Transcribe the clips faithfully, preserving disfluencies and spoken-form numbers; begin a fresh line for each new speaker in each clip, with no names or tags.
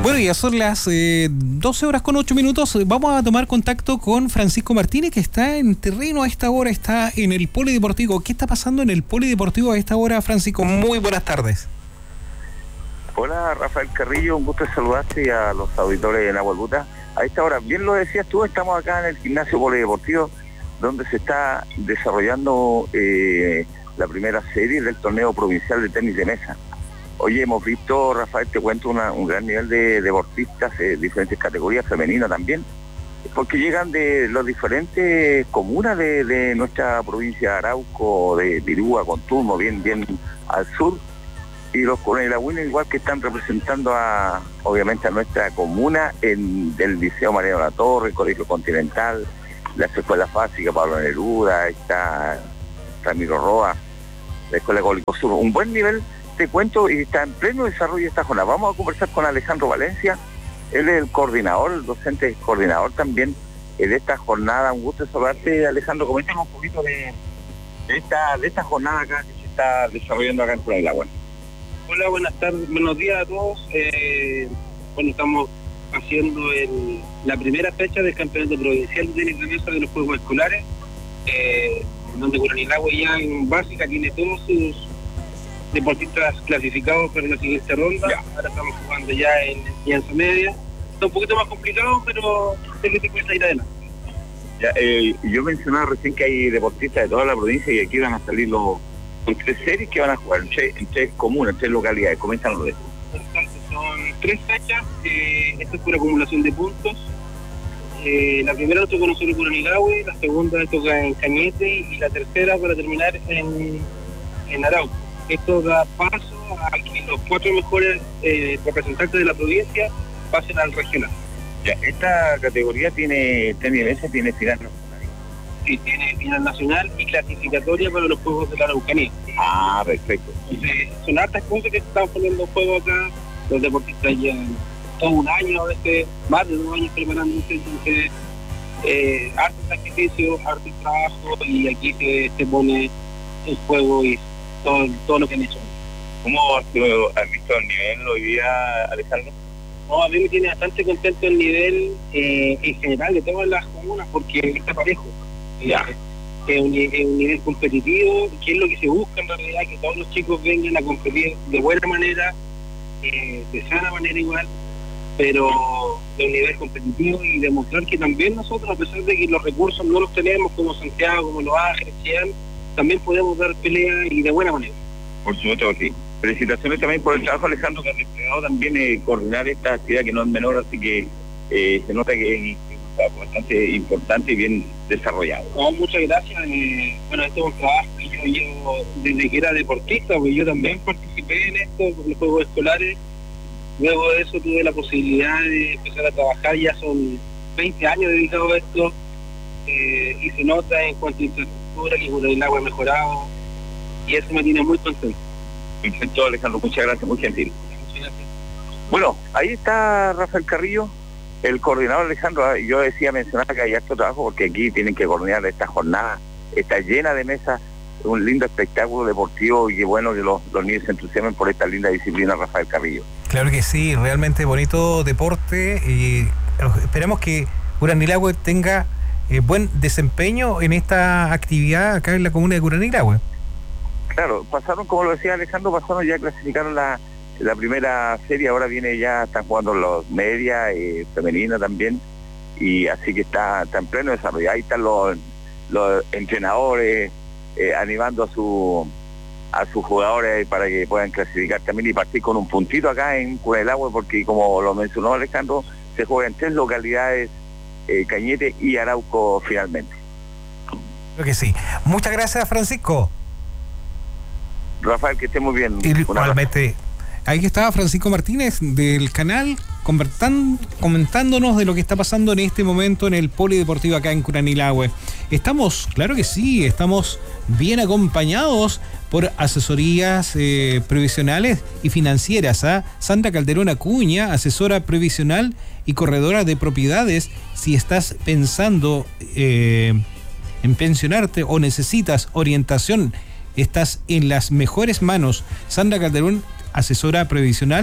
Bueno, ya son las eh, doce horas con ocho minutos. Vamos a tomar contacto con Francisco Martínez, que está en terreno a esta hora, está en el Polideportivo. ¿Qué está pasando en el Polideportivo a esta hora, Francisco? Muy buenas tardes.
Hola, Rafael Carrillo, un gusto saludarte y a los auditores de Nahuel Buta. A esta hora, bien lo decías tú, estamos acá en el gimnasio Polideportivo, donde se está desarrollando eh, la primera serie del torneo provincial de tenis de mesa. Hoy hemos visto, Rafael, te cuento, una, un gran nivel de deportistas de eh, diferentes categorías, femeninas también, porque llegan de las diferentes comunas de, de nuestra provincia de Arauco, de Virúa, Contulmo, bien, bien al sur, y los conelagüines igual que están representando a, obviamente, a nuestra comuna en del Liceo Mariano La Torre, el Colegio Continental, las escuelas básicas, Pablo Neruda, está Ramiro Roa, la Escuela Católica Sur, un buen nivel. Te cuento, y está en pleno desarrollo esta jornada. Vamos a conversar con Alejandro Valencia, él es el coordinador, el docente coordinador también de esta jornada. Un gusto saludarte, Alejandro. Coméntame un poquito de, de esta de esta jornada acá que se está desarrollando acá en Conelagüe.
Hola, buenas tardes, buenos días a todos. Eh, bueno, estamos haciendo el, la primera fecha del campeonato provincial de tenis de mesa de los Juegos Escolares, eh, donde Conelagüe ya en básica tiene todos sus deportistas clasificados para la siguiente ronda. Ya. Ahora estamos jugando ya en enseñanza media. Está un poquito más complicado, pero sé que se puede salir adelante.
Ya, eh, yo mencionaba recién que hay deportistas de toda la provincia y aquí van a salir los son tres series que van a jugar en tres, en tres comunas, en tres localidades. Coméntanos de eso.
Entonces, son tres fechas. Eh, esto es por acumulación de puntos. Eh, la primera nos toca nosotros en Conelagüe, la segunda nos toca en Cañete y la tercera para terminar en, en Arauco. Esto da paso a que los cuatro mejores eh, representantes de la provincia pasen al regional.
Ya, esta categoría tiene tenis de mesa, tiene final nacional.
Sí, tiene final nacional y clasificatoria para los Juegos de la Araucanía.
Ah, perfecto.
Entonces, son hartas cosas que se están poniendo en juego acá. Los deportistas llevan todo un año, a veces más de dos años preparándose, entonces eh, harto sacrificio, harto trabajo, y aquí se, se pone en juego y Todo, todo lo que han hecho.
¿Cómo has visto el nivel hoy día, Alejandro?
No, a mí me tiene bastante contento el nivel eh, en general de todas las comunas, porque está parejo.
Ya.
Eh, es, un, es un nivel competitivo, que es lo que se busca en realidad, que todos los chicos vengan a competir de buena manera, eh, de sana manera igual, pero de un nivel competitivo, y demostrar que también nosotros, a pesar de que los recursos no los tenemos, como Santiago, como Los Ángeles, Chillán, también podemos dar pelea y de buena manera.
Por supuesto que sí. Felicitaciones también por el trabajo, Alejandro, que ha desplegado también eh, coordinar esta actividad que no es menor, así que eh, se nota que es bastante importante y bien desarrollado.
No, muchas gracias. Eh, bueno, esto es un trabajo que yo llevo desde que era deportista, porque yo también participé en esto, en los Juegos Escolares. Luego de eso tuve la posibilidad de empezar a trabajar, ya son veinte años dedicados a esto, eh, y se nota en cuanto a infraestructura que Conelagüe ha mejorado, y eso me tiene muy contento.
Perfecto, Alejandro, muchas gracias, muy gentil.
Muchas gracias.
Bueno, ahí está Rafael Carrillo, el coordinador. Alejandro. Yo decía mencionar que hay harto trabajo porque aquí tienen que coordinar esta jornada, está llena de mesas, un lindo espectáculo deportivo, y qué bueno que los, los niños se entusiasmen por esta linda disciplina, Rafael Carrillo.
Claro que sí, realmente bonito deporte, y esperamos que Conelagüe tenga eh, buen desempeño en esta actividad acá en la comuna de Conelagüe.
Claro, pasaron, como lo decía Alejandro, pasaron ya, clasificaron la, la primera serie, ahora viene ya, están jugando los media, eh, femenina también, y así que está, está en pleno desarrollo. Ahí están los, los entrenadores eh, animando a su a sus jugadores para que puedan clasificar también y partir con un puntito acá en Conelagüe, porque como lo mencionó Alejandro, se juega en tres localidades, eh, Cañete y Arauco finalmente.
Creo que sí. Muchas gracias, Francisco.
Rafael, que esté muy bien.
Igualmente. Ahí estaba Francisco Martínez del canal comentándonos de lo que está pasando en este momento en el Polideportivo acá en Conelagüe. Estamos, claro que sí, estamos bien acompañados por asesorías eh, previsionales y financieras. ¿eh? Sandra Calderón Acuña, asesora previsional y corredora de propiedades. Si estás pensando eh, en pensionarte o necesitas orientación, estás en las mejores manos. Sandra Calderón, asesora previsional,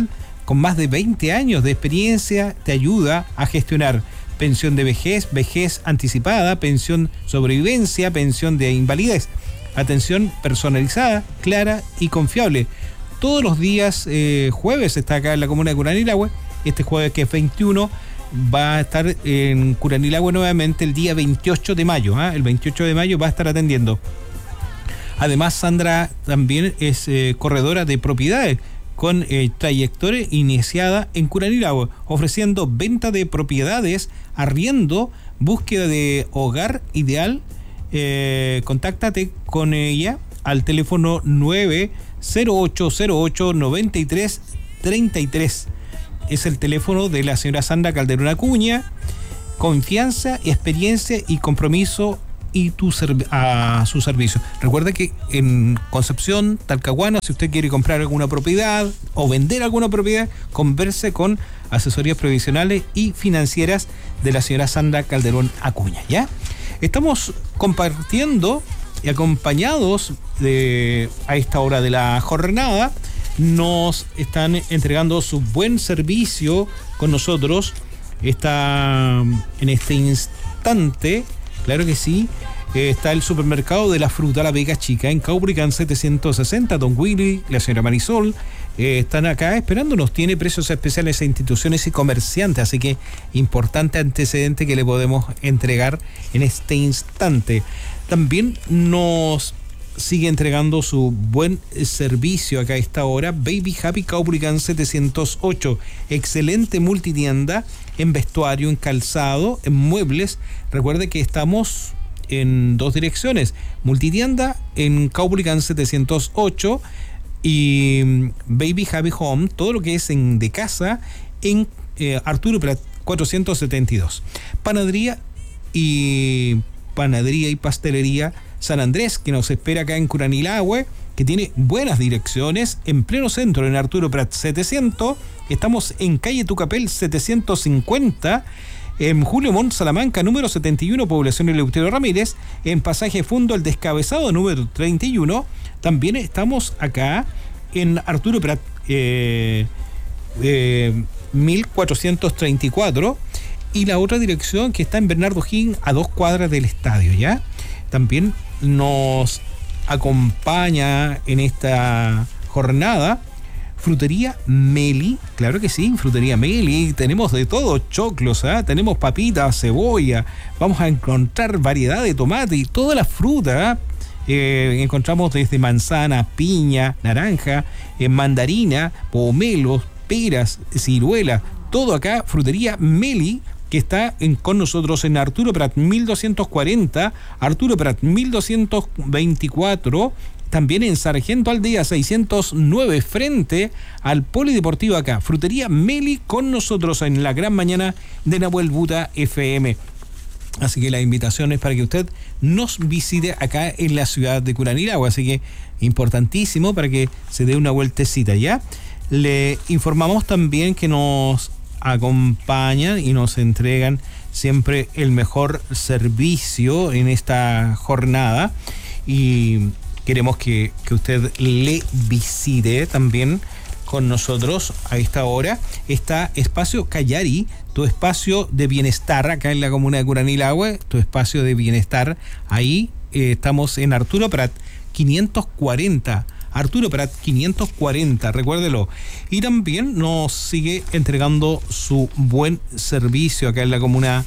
con más de veinte años de experiencia, te ayuda a gestionar pensión de vejez, vejez anticipada, pensión sobrevivencia, pensión de invalidez. Atención personalizada, clara y confiable. Todos los días eh, jueves está acá en la comuna de Curanilahue. Este jueves, que es veintiuno, va a estar en Curanilahue nuevamente el día veintiocho de mayo. ¿eh? El veintiocho de mayo va a estar atendiendo. Además, Sandra también es eh, corredora de propiedades con eh, trayectoria iniciada en Curanilahue, ofreciendo venta de propiedades, arriendo, búsqueda de hogar ideal. Eh, contáctate con ella al teléfono nueve cero ocho cero ocho nueve tres tres tres. Es el teléfono de la señora Sandra Calderón Acuña. Confianza, experiencia y compromiso y tu serv- a su servicio. Recuerda que en Concepción, Talcahuano, si usted quiere comprar alguna propiedad o vender alguna propiedad, converse con asesorías previsionales y financieras de la señora Sandra Calderón Acuña, ¿ya? Estamos compartiendo y acompañados de, a esta hora de la jornada, nos están entregando su buen servicio con nosotros. Está en este instante, claro que sí, eh, está el supermercado de la fruta La Vega Chica en Caupolicán setecientos sesenta. Don Willy, la señora Marisol, eh, están acá esperándonos. Tiene precios especiales a instituciones y comerciantes, así que importante antecedente que le podemos entregar en este instante. También nos sigue entregando su buen servicio acá a esta hora Baby Happy Caupolicán setecientos ocho. Excelente multitienda en vestuario, en calzado, en muebles. Recuerde que estamos en dos direcciones. Multitienda en Caupolicán setecientos ocho y Baby Happy Home, todo lo que es en de casa, en eh, Arturo Prat cuatrocientos setenta y dos. Panadería y Panadería y Pastelería San Andrés, que nos espera acá en Curanilahue, que tiene buenas direcciones, en pleno centro, en Arturo Prat setecientos. Estamos en calle Tucapel setecientos cincuenta, en Julio Montt Salamanca número setenta y uno, población Eleuterio Ramírez, en pasaje Fundo El Descabezado número treinta y uno. También estamos acá en Arturo Prat eh, eh, mil cuatrocientos treinta y cuatro, y la otra dirección que está en Bernardo Higgins, a dos cuadras del estadio, ¿ya? También nos acompaña en esta jornada Frutería Meli, claro que sí, Frutería Meli, tenemos de todo, choclos, ¿eh? Tenemos papitas, cebolla, vamos a encontrar variedad de tomate y toda la fruta, ¿eh? Eh, encontramos desde manzana, piña, naranja, eh, mandarina, pomelos, peras, ciruela, todo acá, Frutería Meli, que está en, con nosotros en Arturo Prat mil doscientos cuarenta, Arturo Prat mil doscientos veinticuatro, también en Sargento Aldea seiscientos nueve, frente al Polideportivo acá. Frutería Meli con nosotros en la gran mañana de Nahuel Buta F M. Así que la invitación es para que usted nos visite acá en la ciudad de Curanilahue. Así que importantísimo para que se dé una vueltecita, ¿ya? Le informamos también que nos acompañan y nos entregan siempre el mejor servicio en esta jornada, y queremos que, que usted le visite también con nosotros a esta hora. Está Espacio Callari, tu espacio de bienestar acá en la comuna de Curanilahue, tu espacio de bienestar. Ahí eh, estamos en Arturo Prat quinientos cuarenta, Arturo Prat quinientos cuarenta, recuérdelo. Y también nos sigue entregando su buen servicio acá en la comuna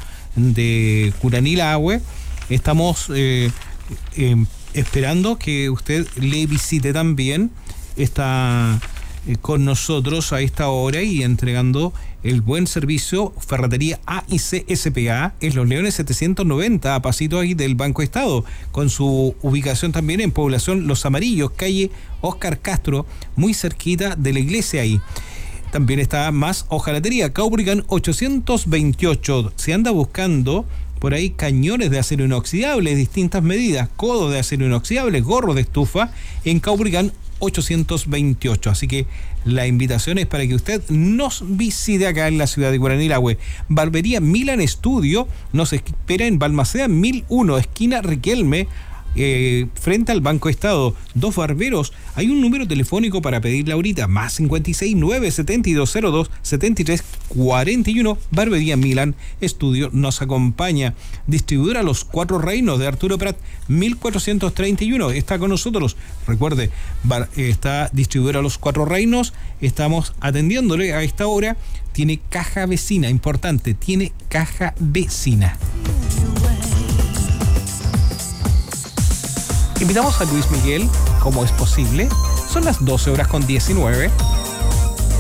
de Curanilahue. Estamos eh, eh, esperando que usted le visite también. Está eh, con nosotros a esta hora y entregando el buen servicio. Ferretería A y C S P A en Los Leones setecientos noventa, a pasito ahí del Banco Estado, con su ubicación también en población Los Amarillos, calle Oscar Castro, muy cerquita de la iglesia ahí. También está Más Hojalatería, Caupolicán ochocientos veintiocho. Se anda buscando por ahí cañones de acero inoxidable de distintas medidas, codos de acero inoxidable, gorros de estufa, en Caupolicán ochocientos veintiocho. Así que la invitación es para que usted nos visite acá en la ciudad de Curanilahue. Barbería Milan Estudio nos espera en Balmaceda mil uno, esquina Riquelme, eh, frente al Banco Estado. Dos Barberos. Hay un número telefónico para pedirla ahorita, más cincuenta y seis, nueve setenta y dos cero dos, setenta y tres cuarenta y uno. Barbería Milán Estudio nos acompaña. Distribuidora Los Cuatro Reinos de Arturo Prat, mil cuatrocientos treinta y uno. Está con nosotros. Recuerde, bar, está distribuidora Los Cuatro Reinos. Estamos atendiéndole a esta hora. Tiene caja vecina, importante, tiene caja vecina. Invitamos a Luis Miguel, como es posible. Son las doce horas con diecinueve.